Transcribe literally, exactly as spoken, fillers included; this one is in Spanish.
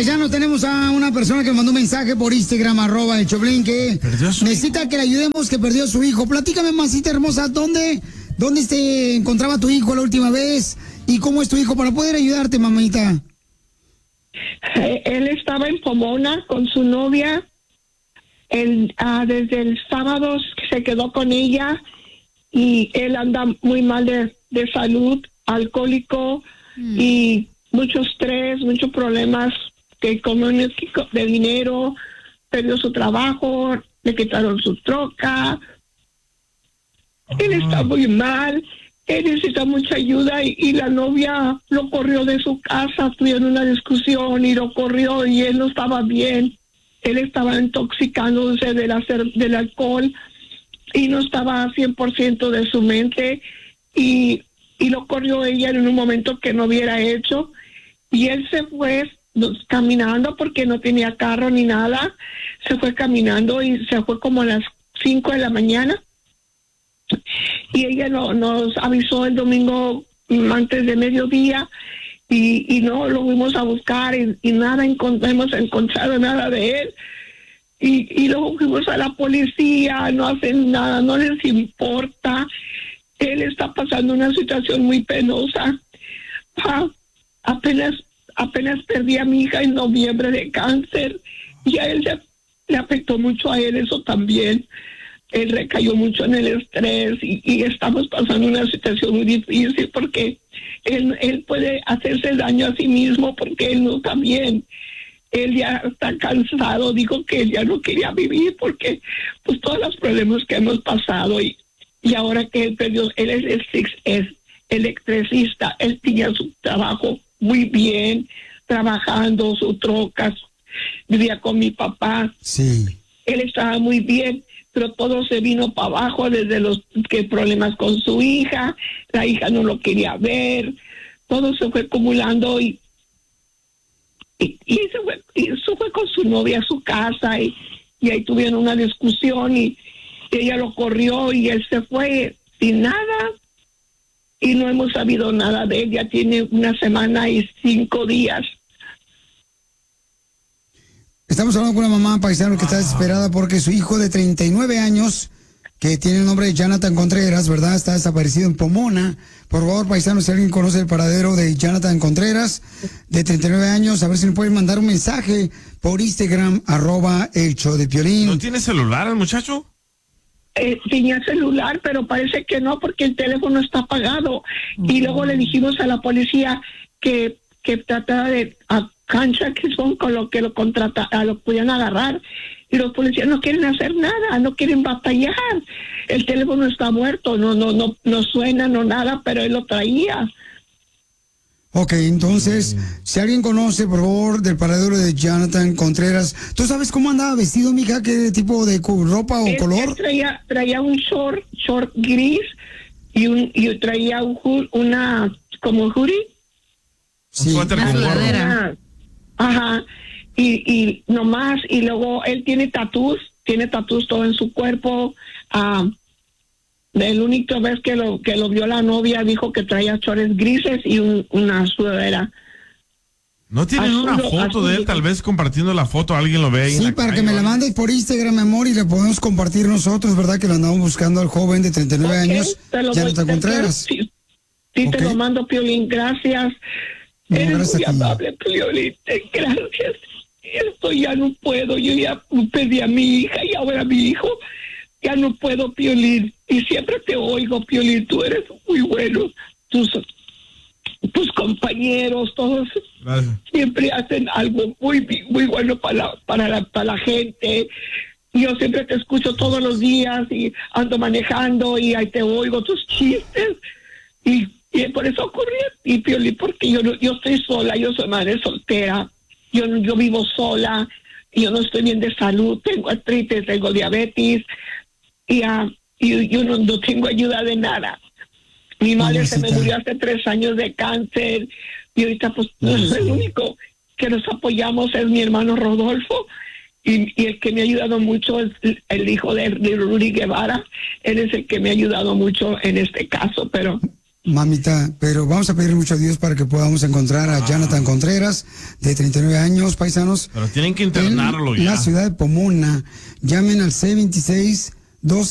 Paisano, tenemos a una persona que mandó un mensaje por Instagram, arroba el Choplin, que necesita que le ayudemos, que perdió a su hijo. Platícame, mamacita hermosa, ¿dónde, dónde se encontraba tu hijo la última vez? ¿Y cómo es tu hijo para poder ayudarte, mamita? Eh, él estaba en Pomona con su novia. Él, uh, desde el sábado se quedó con ella y él anda muy mal de, de salud, alcohólico mm. y mucho estrés, muchos problemas que económicos de dinero, perdió su trabajo, le quitaron su troca. Oh. Él está muy mal, él necesita mucha ayuda y, y la novia lo corrió de su casa, tuvieron una discusión y lo corrió y él no estaba bien. Él estaba intoxicándose del, hacer, del alcohol y no estaba a cien por ciento de su mente y, y lo corrió ella en un momento que no hubiera hecho y él se fue caminando porque no tenía carro ni nada, se fue caminando y se fue como a las cinco de la mañana y ella no, nos avisó el domingo antes de mediodía y, y no lo fuimos a buscar y, y nada encont- hemos encontrado nada de él y, y luego fuimos a la policía, no hacen nada, no les importa. Él está pasando una situación muy penosa. Ah, apenas apenas perdí a mi hija en noviembre de cáncer y a él le, le afectó mucho a él eso también. Él recayó mucho en el estrés y, y estamos pasando una situación muy difícil porque él, él puede hacerse daño a sí mismo porque él no está bien. Él ya está cansado, dijo que él ya no quería vivir porque pues todos los problemas que hemos pasado y, y ahora que él perdió, él es, es, es electricista, él tenía su trabajo muy bien, trabajando, su troca, vivía con mi papá. Sí. Él estaba muy bien, pero todo se vino para abajo desde los que problemas con su hija, la hija no lo quería ver, todo se fue acumulando y y, y, se, fue, y se fue con su novia a su casa y, y ahí tuvieron una discusión y ella lo corrió y él se fue sin nada y no hemos sabido nada de él, ya tiene una semana y cinco días. Estamos hablando con una mamá paisano que está desesperada porque su hijo de treinta y nueve años, que tiene el nombre de Jonathan Contreras, ¿verdad? Está desaparecido en Pomona. Por favor, paisano, si alguien conoce el paradero de Jonathan Contreras, de treinta y nueve años, a ver si me pueden mandar un mensaje por Instagram, arroba el show de Piolín. ¿No tiene celular el muchacho? Eh, tenía celular, pero parece que no, porque el teléfono está apagado. Uh-huh. Y luego le dijimos a la policía que, que tratara de a cancha, que son con lo que lo contrata, a lo podían agarrar. Y los policías no quieren hacer nada, no quieren batallar. El teléfono está muerto, no, no, no, no suena, no nada, pero él lo traía. Ok, entonces, si alguien conoce, por favor, del paradero de Jonathan Contreras, ¿tú sabes cómo andaba vestido, mija? ¿Qué tipo de ropa o él, color? Él traía, traía un short, short gris y un y traía un, una, como hoodie. Sí. Un una sudadera. Ajá, y, y nomás, y luego él tiene tatús, tiene tatús todo en su cuerpo. Ah, el único vez que lo que lo vio la novia dijo que traía chores grises y un, una sudadera. ¿No tienen azul, una foto azul, de él? Tal vez compartiendo la foto alguien lo ve ahí. Sí, en para calle, que me ¿vale? la mandes por Instagram, mi amor, y la podemos compartir nosotros, ¿verdad? Que lo andamos buscando al joven de treinta y nueve okay, años, Jonathan Contreras. Sí, sí okay. Te lo mando, Piolín, gracias. No, Eres gracias muy amable, Piolín, gracias. Esto ya no puedo, yo ya perdí a mi hija y ahora a mi hijo. Ya no puedo, Piolín, y siempre te oigo, Piolín, tú eres muy bueno, tus, tus compañeros, todos Gracias. Siempre hacen algo muy muy bueno para la, para la, para la gente. Yo siempre te escucho todos los días y ando manejando y ahí te oigo tus chistes y, y por eso ocurrió, y Piolín, porque yo, yo estoy sola, yo soy madre soltera, yo, yo vivo sola, yo no estoy bien de salud, tengo artritis, tengo diabetes, y, uh, y yo no, no tengo ayuda de nada. Mi madre Mamacita. se me murió hace tres años de cáncer y ahorita pues no es el único que nos apoyamos es mi hermano Rodolfo y, y el que me ha ayudado mucho es el hijo de, de Rudy Guevara. Él es el que me ha ayudado mucho en este caso, pero mamita, pero vamos a pedir mucho a Dios para que podamos encontrar a ah. Jonathan Contreras, de treinta y nueve años, paisanos. Pero tienen que internarlo en ya. la ciudad de Pomona. Llamen al C veintiséis, dos